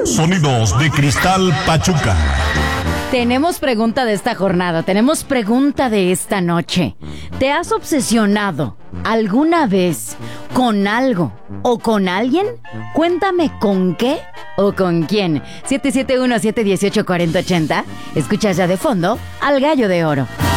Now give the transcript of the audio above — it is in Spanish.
Sonidos de Cristal Pachuca. Tenemos pregunta de esta jornada, tenemos pregunta de esta noche. ¿Te has obsesionado alguna vez con algo o con alguien? Cuéntame con qué o con quién. 771-718-4080. Escuchas ya de fondo al Gallo de Oro.